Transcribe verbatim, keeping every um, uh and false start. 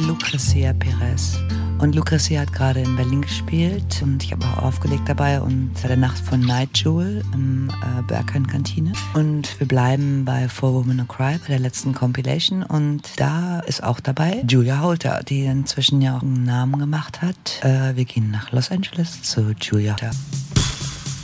Lucrecia Perez. Und Lucrecia hat gerade in Berlin gespielt und ich habe auch aufgelegt dabei und bei der Nacht von Night Jewel im äh, Berghain-Kantine. Und wir bleiben bei Four Women No Cry, bei der letzten Compilation. Und da ist auch dabei Julia Holter, die inzwischen ja auch einen Namen gemacht hat. Äh, wir gehen nach Los Angeles zu Julia Holter.